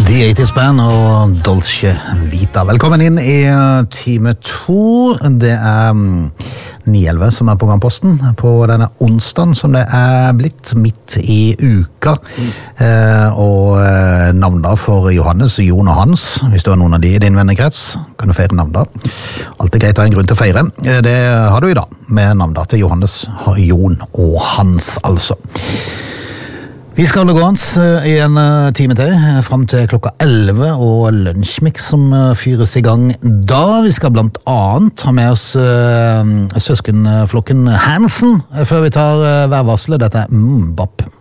The 80's Band og Dolce Vita. Velkommen inn i time 2. Det 9-11 som programposten på denne onsdagen som det blitt midt i uka. Og navndag for Johannes, Jon og Hans. Hvis du har noen av de i din vennekrets, kan du feire navndag. Alt greit å ha en grunn til å feire. Det har du i dag, med navndag til Johannes, Jon og Hans, altså. Vi skal holde gående i en time til, frem til klokka 11, og lunsjmix som fyres i gang da. Vi skal blant annet ha med oss søskenflokken Hansen, før vi tar værvarselet. Dette Bop.